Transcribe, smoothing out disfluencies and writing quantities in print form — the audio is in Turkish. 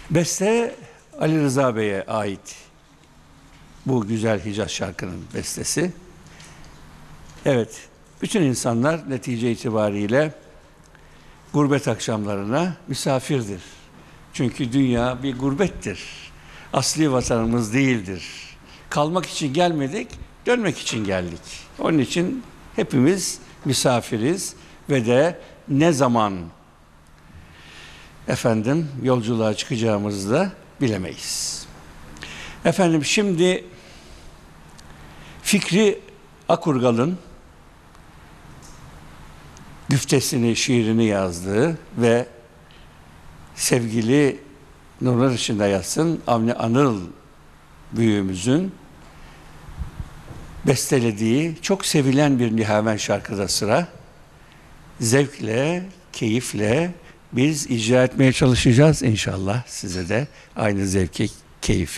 Beste Ali Rıza Bey'e ait bu güzel Hicaz şarkının bestesi. Evet, bütün insanlar netice itibariyle gurbet akşamlarına misafirdir. Çünkü dünya bir gurbettir. Asli vatanımız değildir. Kalmak için gelmedik, dönmek için geldik. Onun için hepimiz misafiriz ve de ne zaman yolculuğa çıkacağımızı da bilemeyiz. Şimdi Fikri Akurgal'ın güftesini, şiirini yazdığı ve sevgili nurlar içinde yatsın Avni Anıl büyüğümüzün bestelediği çok sevilen bir Nihaven şarkıda sıra. Zevkle, keyifle biz icra etmeye çalışacağız inşallah. Size de aynı zevki, keyfi